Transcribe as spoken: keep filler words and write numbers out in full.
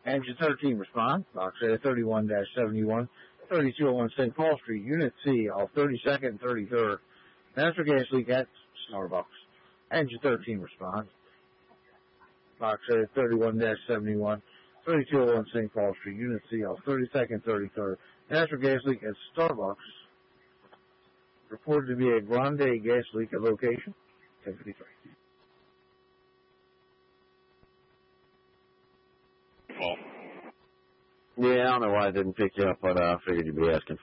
Engine thirteen response. Box A thirty-one seventy-one, thirty-two oh one Saint Paul Street, Unit C, off thirty-second and thirty-third. Natural gas leak at Starbucks. Engine thirteen response. Box A thirty-one seventy-one, thirty-two oh one Saint Paul Street, Unit C, off thirty-second and thirty-third. Natural gas leak at Starbucks. Reported to be a Grande gas leak at location ten fifty-three. Yeah, I don't know why I didn't pick you up, but uh, I figured you'd be asking